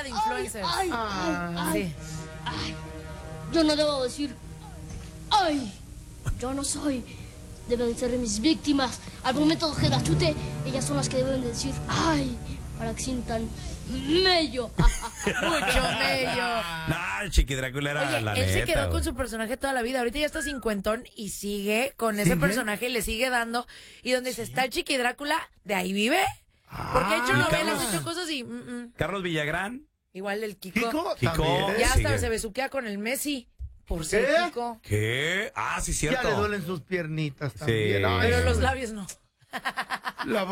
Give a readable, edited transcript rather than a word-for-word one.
de influencers. Sí. Yo no debo decir, ay, yo no soy. Deben ser mis víctimas. Al momento que las chute, ellas son las que deben decir, ay, para que sientan mello. Mucho mello. No, el Chiqui Drácula era Oye, la él se neta, quedó con güey. su personaje toda la vida. Ahorita ya está cincuentón y sigue con ese personaje, le sigue dando. Y donde se está el Chiqui Drácula, de ahí vive. Porque ha hecho ¿y novelas, Carlos? ha hecho cosas y... Carlos Villagrán. Igual el Kiko. Kiko. También. Ya sigue. hasta se besuquea con el Messi. Por ser ¿Qué? Kiko. ¿Qué? Ah, sí, cierto. Ya le duelen sus piernitas también. Sí. Ay, Pero los labios no. la